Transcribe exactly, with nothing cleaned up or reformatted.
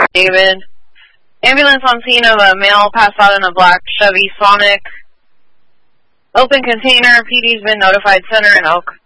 David. Ambulance on scene of a male passed out in a black Chevy Sonic. Open container. P D's been notified. Center in Oak.